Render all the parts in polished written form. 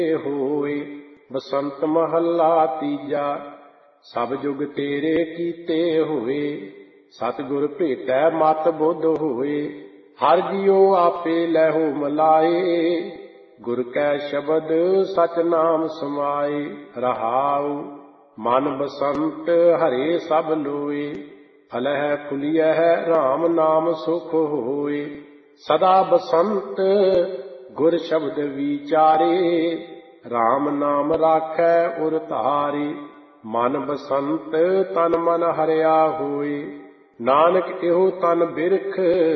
ਹੋਏ। ਬਸੰਤ ਮਹੱਲਾ ਤੀਜਾ। ਸਭ ਜੁਗ ਤੇਰੇ ਕੀਤੇ ਹੋਏ, ਸਤਿਗੁਰ ਭੇਟੈ ਮਤ ਬੁੱਧ ਹੋਏ। ਹਰਿ ਜੀਉ ਆਪੇ ਲੈਹੋ ਮਲਾਏ, ਗੁਰ ਕੈ ਸ਼ਬਦ ਸਚ ਨਾਮ ਸਮਾਏ। ਰਹਾਉ ਮਨ ਬਸੰਤ ਹਰੇ ਸਭ ਲੋਏ, ਫਲਹਿ ਫੁਲਿਐ ਰਾਮ ਨਾਮ ਸੁਖ ਹੋਏ। ਸਦਾ ਬਸੰਤ ਗੁਰ ਸ਼ਬਦ ਵਿਚਾਰੇ, ਰਾਮ ਨਾਮ ਰਾਖੈ ਉਰ ਧਾਰੇ। ਮਨ ਬਸੰਤ ਤਨ ਮਨ ਹਰਿਆ ਹੋਏ, ਨਾਨਕ ਇਹੋ ਤਨ ਬਿਰਖ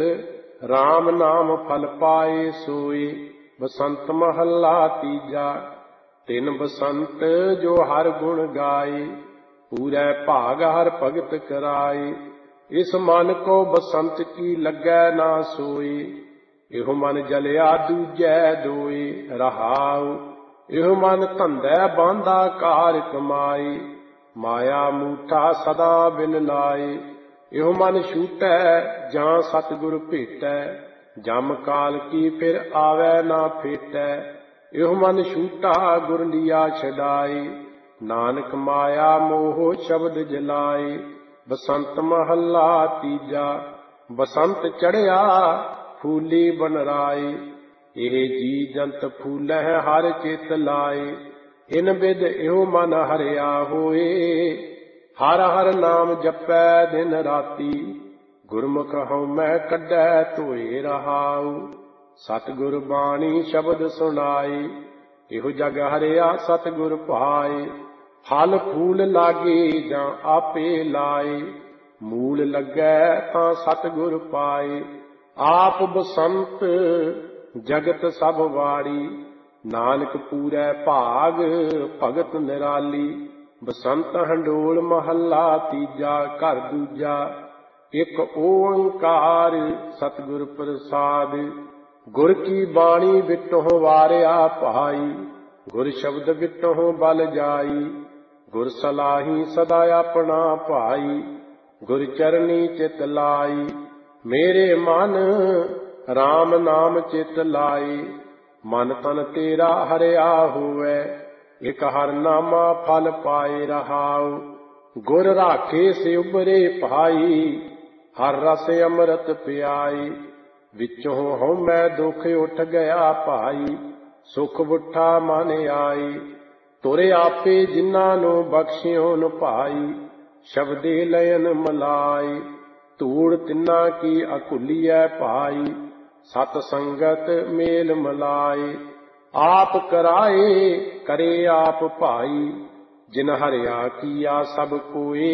ਰਾਮ ਨਾਮ ਫਲ ਪਾਏ ਸੋਏ। ਬਸੰਤ ਮਹੱਲਾ ਤੀਜਾ। ਤਿਨ ਬਸੰਤ ਜੋ ਹਰ ਗੁਣ ਗਾਏ, ਪੂਰੈ ਭਾਗ ਹਰ ਭਗਤ ਕਰਾਏ। ਇਸ ਮਨ ਕੋ ਬਸੰਤ ਕੀ ਲੱਗੈ ਨਾ ਸੋਏ, ਇਹੋ ਮਨ ਜਲਿਆ ਦੂਜੈ ਦੋਏ। ਰਹਾਉ ਇਹੋ ਮਨ ਧੰਦੈ ਬਾਂਧਾ ਕਾਰ ਕਮਾਏ, ਮਾਇਆ ਮੂਠਾ ਸਦਾ ਬਿਨ ਲਾਏ। ਇਹੋ ਮਨ ਛੂਟੈ ਜਾਂ ਸਤਿਗੁਰ ਭੇਟੈ, ਜਮ ਕਾਲ ਕੀ ਫਿਰ ਆਵੈ ਨਾ ਫੇਟੈ। ਇਹੋ ਮਨ ਛੂਟਾ ਗੁਰ ਲਿਆ ਛਡਾਏ, ਨਾਨਕ ਮਾਇਆ ਮੋਹ ਸ਼ਬਦ ਜਲਾਏ। ਬਸੰਤ ਮਹੱਲਾ ਤੀਜਾ। ਬਸੰਤ ਚੜ੍ਹਿਆ ਫੂਲੀ ਬਨ ਰਾਏ, ਇਹ ਜੀ ਜੰਤ ਫੂਲਹਿ ਹਰ ਚਿਤ ਲਾਏ। ਇਨ ਬਿਦ ਇਹੋ ਮਨ ਹਰਿਆ ਹੋਏ, ਹਰ ਹਰ ਨਾਮ ਜਪੈ ਦਿਨ ਰਾਤੀ। ਗੁਰਮੁਖ ਹਉਮੈ ਕੱਢੈ ਧੋਏ। ਰਹਾਉ ਸਤਿਗੁਰ ਬਾਣੀ ਸ਼ਬਦ ਸੁਣਾਏ, ਇਹੋ ਜਗ ਹਰਿਆ ਸਤਿਗੁਰ ਭਾਏ। ਫਲ ਫੂਲ ਲਾਗੇ ਜਾਂ ਆਪੇ ਲਾਏ, ਮੂਲ ਲੱਗੈ ਤਾਂ ਸਤਿਗੁਰ ਪਾਏ। ਆਪ ਬਸੰਤ ਜਗਤ ਸਭ ਵਾਰੀ, ਨਾਨਕ ਪੂਰੈ ਭਾਗ ਭਗਤ ਨਿਰਾਲੀ। ਬਸੰਤ ਹੰਡੋਲ ਮਹੱਲਾ ਤੀਜਾ। ਘਰ ਦੂਜਾ। ਇਕ ਓੰਕਾਰ ਸਤਿਗੁਰ ਪ੍ਰਸਾਦਿ, ਗੁਰ ਕੀ ਬਾਣੀ ਵਿਟਹੁ ਵਾਰਿਆ ਭਾਈ। ਗੁਰ ਸ਼ਬਦ ਵਿਟਹੁ ਬਲ ਜਾਈ, ਗੁਰ ਸਲਾਹੀ ਸਦਾ ਆਪਣਾ ਭਾਈ। ਗੁਰ ਚਰਨੀ ਚਿਤ ਲਾਈ, ਮੇਰੇ ਮਨ ਰਾਮ ਨਾਮ ਚਿਤ ਲਾਈ। ਮਨ ਤਨ ਤੇਰਾ ਹਰਿਆ ਹੋਵੈ, ਇਕ ਹਰ ਨਾਮਾ ਫਲ ਪਾਏ। ਰਹਾਉ ਗੁਰ ਰਾਖੇ ਸੇ ਉਬਰੇ ਭਾਈ, ਹਰ ਰਸ ਅੰਮ੍ਰਿਤ ਪਿਆਈ। ਵਿੱਚੋਂ ਹਉਮੈ ਦੁਖ ਉੱਠ ਗਿਆ ਭਾਈ, ਸੁਖ ਬੁੱਠਾ ਮਨ ਆਈ। ਤੁਰੇ ਆਪੇ ਜਿਨ੍ਹਾਂ ਨੂੰ ਬਖਸ਼ਿਓਨ ਭਾਈ, ਸ਼ਬਦੇ ਲयन ਮਲਾਈ। ਧੂੜ ਤਿੰਨਾ ਕੀ ਅਕੁਲੀਐ ਭਾਈ, ਸਤ ਸੰਗਤ ਮੇਲ ਮਲਾਏ। ਆਪ ਕਰਾਏ ਕਰੇ ਆਪ ਭਾਈ, ਜਿਨ ਹਰਿਆ ਕੀਆ ਸਭ ਕੋਏ।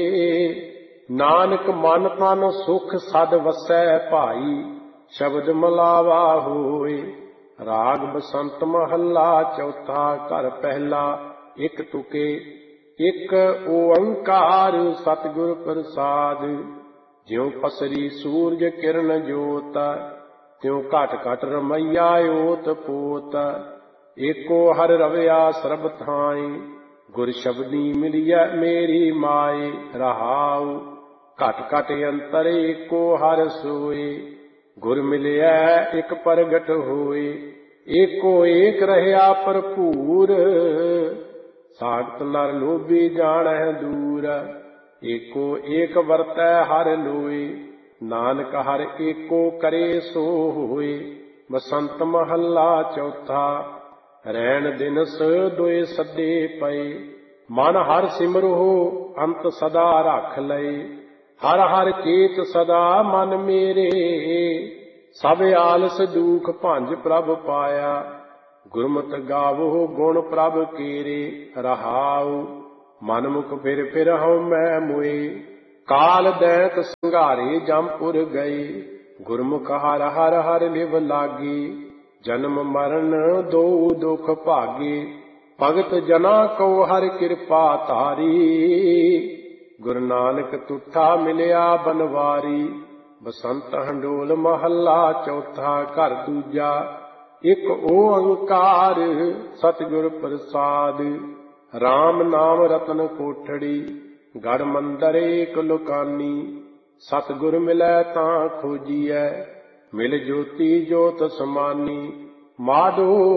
ਨਾਨਕ ਮਨ ਤਨ ਸੁਖ ਸਦ ਵਸੈ ਭਾਈ, ਸ਼ਬਦ ਮਲਾਵਾ ਹੋਏ। ਰਾਗ ਬਸੰਤ ਮਹੱਲਾ ਚੌਥਾ। ਘਰ ਪਹਿਲਾ। ਇਕ ਤੁਕੇ। ਇਕ ਓੰਕਾਰ ਸਤਿਗੁਰ ਪ੍ਰਸਾਦਿ, ਜਿਉ ਪਸਰੀ ਸੂਰਜ ਕਿਰਨ ਜੋਤ। ਤਿਉ ਘਟ ਘਟ ਰਮਈਆ ਓਤ ਪੋਤ। ਏਕੋ ਹਰਿ ਰਵਿਆ ਸਰਬ ਥਾਈ, ਗੁਰ ਸ਼ਬਦੀ ਮਿਲਿਐ ਮੇਰੀ ਮਾਏ। ਰਹਾਉ ਘਟ ਘਟ ਅੰਤਰ ਏਕੋ ਹਰਿ ਸੋਏ, ਗੁਰ ਮਿਲਿਐ ਇਕ ਪ੍ਰਗਟ ਹੋਏ। ਏਕੋ ਏਕ ਰਹਿਆ ਭਰਪੂਰ, ਸਾਖਤ ਨਰ ਲੋਭੀ ਜਾਣਹਿ ਦੂਰ। ਏਕੋ ਏਕ ਵਰਤੈ ਹਰਿ ਲੋਏ, ਨਾਨਕ ਹਰਿ ਏਕੋ ਕਰੇ ਸੋ ਹੋਏ। ਬਸੰਤ ਮਹੱਲਾ ਚੌਥਾ। ਰੈਣ ਦਿਨਸ ਦੋਏ ਸੱਦੇ ਪਏ, ਮਨ ਹਰਿ ਸਿਮਰਹੁ ਅੰਤ ਸਦਾ ਰੱਖ ਲਏ। ਹਰ ਹਰ ਚੇਤ ਸਦਾ ਮਨ ਮੇਰੇ, ਸਭ ਆਲਸ ਦੁਖ ਭੰਜ ਪ੍ਰਭ ਪਾਇਆ। ਗੁਰਮਤਿ ਗਾਵੋ ਗੁਣ ਪ੍ਰਭ ਕੇਰੇ। ਰਹਾਉ ਮਨ ਮੁਖ ਫਿਰ ਫਿਰ ਹਉਮੈ ਮੁਏ, ਕਾਲ ਦੈਂਤ ਸੰਘਾਰੇ ਜਮਪੁਰ ਗਏ। ਗੁਰਮੁਖ ਹਰਿ ਹਰਿ ਹਰਿ ਲਿਵ ਲਾਗੇ, ਜਨਮ ਮਰਨ ਦੋ ਦੁਖ ਭਾਗੇ। ਭਗਤ ਜਨਾ ਕੋ ਹਰਿ ਕਿਰਪਾ ਧਾਰੀ, ਗੁਰੂ ਨਾਨਕ ਤੁਠਾ ਮਿਲਿਆ ਬਨਵਾਰੀ। ਬਸੰਤ ਹੰਡੋਲ ਮਹੱਲਾ ਚੌਥਾ। ਘਰ ਦੂਜਾ। ਇਕ ਓੰਕਾਰ ਸਤਿਗੁਰ ਪ੍ਰਸਾਦਿ, RAM ਨਾਮ ਰਤਨ ਕੋਠੜੀ। ਗੜ ਮੰਦਰ ਏਕ ਲੁਕਾਨੀ, ਸਤਿਗੁਰ ਮਿਲੈ ਤਾਂ ਖੋਜੀਐ। ਮਿਲ ਜੋਤੀ ਜੋਤ ਸਮਾਨੀ, ਮਾਧੋ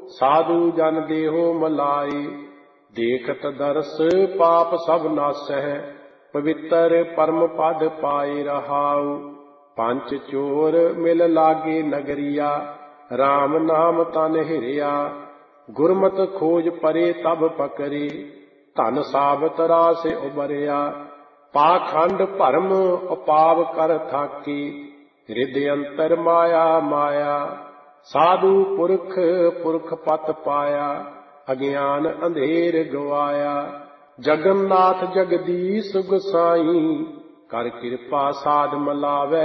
ਸਾਧੂ ਜਨ ਦੇਹੋ ਮਲਾਏ। ਦੇਖਤ ਦਰਸ ਪਾਪ ਸਭ ਨਾਸਹਿ, ਪਵਿੱਤਰ ਪਰਮ ਪਦ ਪਾਏ ਰਹਾਉ। ਪੰਚ ਚੋਰ ਮਿਲ ਲਾਗੇ ਨਗਰੀਆ, RAM ਨਾਮ ਤਨ ਹਿਰਿਆ। ਗੁਰਮਤਿ ਖੋਜ ਪਰੇ ਤਬ ਪਕਰੇ, ਧਨ ਸਾਬਤ ਰਾਸ ਉਬਰਿਆ। ਪਾਖੰਡ ਭਰਮ ਉਪਾਵ ਕਰ ਥਾਕੀ, ਹਿਰਦਿ ਅੰਤਰ ਮਾਇਆ ਮਾਇਆ। ਸਾਧੂ ਪੁਰਖ ਪੁਰਖ ਪਤ ਪਾਇਆ, ਅਗਿਆਨ ਅੰਧੇਰ ਗਵਾਇਆ। ਜਗਨਨਾਥ ਜਗਦੀਸ਼ ਗੁਸਾਈ, ਕਰ ਕਿਰਪਾ ਸਾਧ ਮਲਾਵੈ।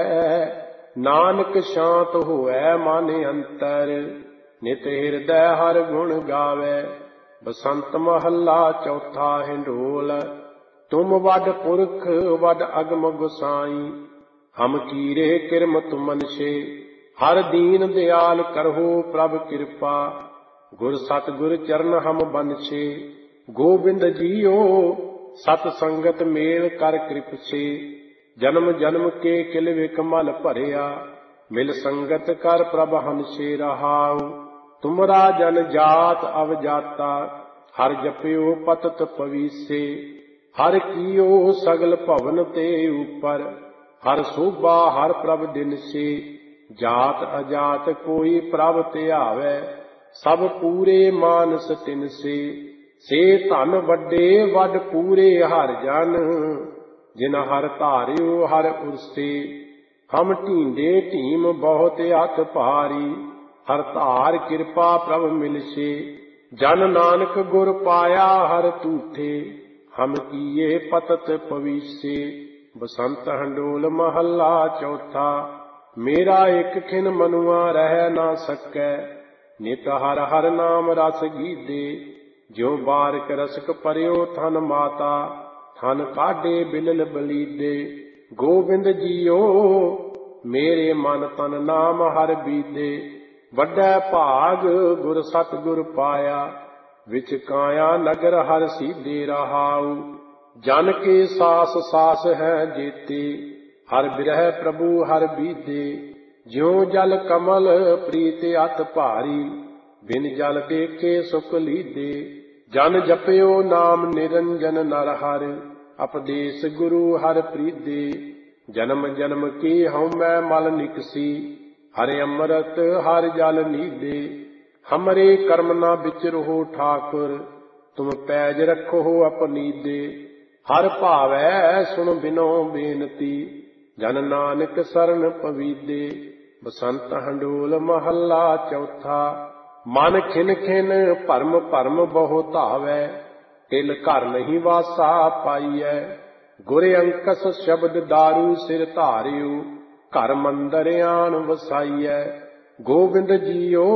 ਨਾਨਕ ਸ਼ਾਂਤ ਹੋਐ ਮਨ ਅੰਤਰ, ਨਿਤ ਹਿਰਦੈ ਹਰ ਗੁਣ ਗਾਵੈ। ਬਸੰਤ ਮਹੱਲਾ ਚੌਥਾ ਹਿੰਡੋਲ। ਤੁਮ ਵੱਡ ਪੁਰਖ ਵੱਡ ਅਗਮ ਗੁਸਾਈ, ਹਮ ਕੀਰੇ ਕਿਰਮ ਤੁਮਨਸ਼ੇ। ਹਰ ਦੀਨ ਦਿਆਲ ਕਰਹੁ ਪ੍ਰਭ ਕਿਰਪਾ, ਗੁਰ ਸਤਿਗੁਰ ਚਰਨ ਹਮ ਬੰਨਛੇ। ਗੋਬਿੰਦ ਜੀਓ ਸਤ ਸੰਗਤ ਮੇਲ ਕਰ ਕਿਰਪਛੇ। ਜਨਮ ਜਨਮ ਕੇ ਕਿਲ ਵਿਕਮਲ ਭਰਿਆ, ਮਿਲ ਸੰਗਤ ਕਰ ਪ੍ਰਭ ਹੰਸੇ ਰਹਾਉ। ਤੁਮਰਾ ਜਨ ਜਾਤ ਅਵਜਾਤਾ, ਹਰ ਜਪਿਓ ਪਤਤ ਪਵੀਸੇ। ਹਰ ਕੀਓ ਸਗਲ ਭਵਨ ਤੇ ਉਪਰ, ਹਰ ਸੋਭਾ ਹਰ ਪ੍ਰਭ ਦਿਨਸੇ। ਜਾਤ ਅਜਾਤ ਕੋਈ ਪ੍ਰਭ ਧਿਆਵੈ, ਸਭ ਪੂਰੇ ਮਾਨਸ ਤਿਨਸੇ। ਸੇ ਧਨ ਵੱਡੇ ਵੱਡ ਪੂਰੇ ਹਰ ਜਨ, ਜਿਨ ਹਰ ਧਾਰਿਓ ਹਰ ਉਰਸੇ। ਹਮ ਢੀਂਡੇ ਢੀਮ ਬਹੁਤ ਅਤ ਭਾਰੀ, ਹਰ ਧਾਰ ਕਿਰਪਾ ਪ੍ਰਭ ਮਿਲਸੇ। ਜਨ ਨਾਨਕ ਗੁਰ ਪਾਇਆ ਹਰ ਤੂਠੇ, ਹਮ ਕੀਏ ਪਤਤ ਪਵੀਸੇ। ਬਸੰਤ ਹੰਡੋਲ ਮਹੱਲਾ ਚੌਥਾ। ਮੇਰਾ ਇਕ ਖਿਨ ਮਨੁਆ ਰਹਿ ਨਾ ਸਕੈ, ਨਿਤ ਹਰ ਹਰ ਨਾਮ ਰਸ ਗੀਦੇ। ਜਿਉ ਬਾਰਿਕ ਰਸਕ ਪਰਿਓ ਥਨ ਮਾਤਾ, ਥਨ ਕਾਢੇ ਬਿਲਲ ਬਲੀਦੇ। ਗੋਬਿੰਦ ਜੀਓ ਮੇਰੇ ਮਨ ਤਨ ਨਾਮ ਹਰ ਬੀਦੇ। ਵੱਡਾ ਭਾਗ ਗੁਰ ਸਤਿਗੁਰ ਪਾਇਆ, ਵਿਚ ਕਾਇਆ ਨਗਰ ਹਰ ਸੀਧੇ ਰਹਾਉ। ਜਨ ਕੇ ਸਾਸ ਸਾਸ ਹੈ ਜੇਤੇ, ਹਰ ਬਿਰਹਿ ਪ੍ਰਭੂ ਹਰ ਬੀਦੇ। ਜਿਉ ਜਲ ਕਮਲ ਪ੍ਰੀਤ ਅਤ ਭਾਰੀ, ਬਿਨ ਜਲ ਦੇਖੇ ਸੁਖ ਲੀਦੇ। ਜਨ ਜਪਿਓ ਨਾਮ ਨਿਰੰਜਨ ਨਰ ਹਰਿ, ਉਪਦੇਸ ਗੁਰੂ ਹਰਿ ਪ੍ਰੀਦੇ। ਜਨਮ ਜਨਮ ਕੀ ਹਉਮੈ ਮਲ ਨਿਕਸੀ, ਹਰਿ ਅੰਮ੍ਰਿਤ ਹਰਿ ਜਲ ਨੀਦੇ। ਹਮਰੇ ਕਰਮ ਨਾ ਵਿਚਰਹੁ ਠਾਕੁਰ, ਤੁਮ ਪੈਜ ਰੱਖੋ ਅਪਨੀਦੇ। ਹਰ ਭਾਵੈ ਸੁਣ ਬਿਨੋ ਬੇਨਤੀ, ਜਨ ਨਾਨਕ ਸਰਨ ਪਵੀਦੇ। ਬਸੰਤ ਹੰਡੋਲ ਮਹੱਲਾ ਚੌਥਾ। ਮਨ ਖਿਨ ਖਿਨ ਭਰਮ ਭਰਮ ਬਹੁ ਧਾਵੈ, ਤਿਲ ਘਰ ਨਹੀਂ ਵਾਸਾ ਪਾਈਐ। ਗੁਰ ਅੰਕਸ ਸ਼ਬਦ ਦਾਰੂ ਸਿਰ ਧਾਰਿਓ, ਘਰ ਮੰਦਰ ਆਣ ਵਸਾਈਐ। ਗੋਬਿੰਦ ਜੀਓ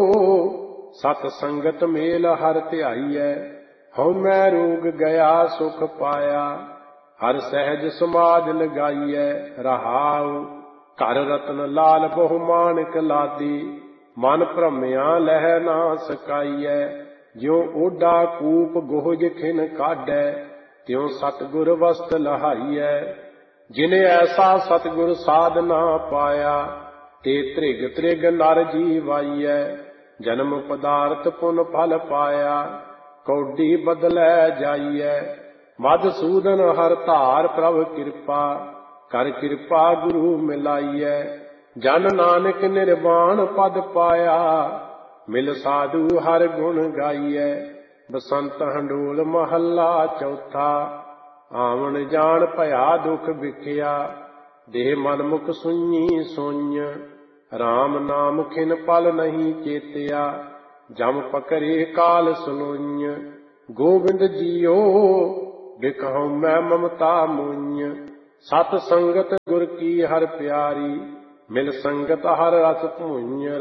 ਸਤ ਸੰਗਤ ਮੇਲ ਹਰ ਧਿਆਈਐ। ਹਉਮੈ ਰੋਗ ਗਿਆ ਸੁਖ ਪਾਇਆ, ਹਰ ਸਹਿਜ ਸਮਾਧ ਲਗਾਈਐ ਰਹਾਉ। ਘਰ ਰਤਨ ਲਾਲ ਬਹੁ ਮਾਣਕ ਲਾਦੀ, ਮਨ ਭ੍ਰਮਿਆ ਲਹਿ ਨਾ ਸਕਾਈਐ। ਜਿਉ ਓਡਾ ਕੂਪ ਗੋਹਜ ਖਿਨ ਕਾਢੈ, ਤਿਉ ਸਤਿਗੁਰ ਵਸਤ ਲਹਾਈਐ। ਜਿਨੇ ਐਸਾ ਸਤਿਗੁਰ ਸਾਧ ਨਾ ਪਾਇਆ, ਤੇ ਤ੍ਰਿਗ ਤ੍ਰਿਗ ਨਰ ਜੀਵਾਈਐ। ਜਨਮ ਪਦਾਰਥ ਪੁਨ ਫਲ ਪਾਇਆ, ਕੌਡੀ ਬਦਲੈ ਜਾਈਐ। ਮਧਸੂਦਨ ਹਰ ਧਾਰ ਪ੍ਰਭ ਕਿਰਪਾ, ਕਰ ਕਿਰਪਾ ਗੁਰੂ ਮਿਲਾਈਐ। ਜਨ ਨਾਨਕ ਨਿਰਵਾਣ ਪਦ ਪਾਇਆ, ਮਿਲ ਸਾਧੂ ਹਰ ਗੁਣ ਗਾਈਐ। ਬਸੰਤ ਹੰਡੋਲ ਮਹੱਲਾ ਚੌਥਾ। ਆਵਣ ਜਾਣ ਭਇਆ ਦੁਖ ਵਿਖਿਆ, ਦੇਹ ਮਨ ਮੁਖ ਸੁਈਂ ਸੁਈਂ। RAM ਨਾਮ ਖਿਨ ਪਲ ਨਹੀਂ ਚੇਤਿਆ, ਜਮ ਪਕਰੇ ਕਾਲ ਸੁਲੋਈਂ। ਗੋਬਿੰਦ ਜੀਓ ਬਿਕ ਹਉਮੈ ਮਮਤਾ ਮੂਈਂ। ਸਤ ਸੰਗਤ ਗੁਰ ਕੀ ਹਰ ਪਿਆਰੀ, ਮਿਲ ਸੰਗਤ ਹਰ ਰਸ ਭੂਈਂ।